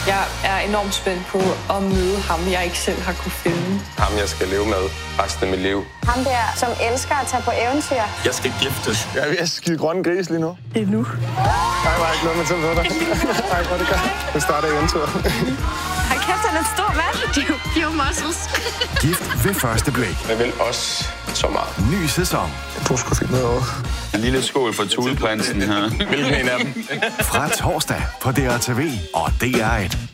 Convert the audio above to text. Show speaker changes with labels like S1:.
S1: Jeg er enormt spændt på at møde ham, jeg ikke selv har kunne finde.
S2: Ham, jeg skal leve med resten af mit liv.
S3: Ham der, som elsker at tage på eventyr.
S2: Jeg skal giftes.
S4: Jeg er ved at skide grønne gris lige nu.
S1: Endnu.
S4: Nej, var ikke noget med til dig. Nej, hvor det gør. Det starter eventyr.
S3: Hold kæft, han er stor, mand. Pure muscles.
S5: Gift ved første blik.
S2: Jeg vil også så meget.
S5: Ny sæson.
S4: Du skulle finde noget over.
S6: En lille skål for Thuleprinsen her.
S2: Hvilken en af dem?
S5: Fra torsdag på DRTV og DR1.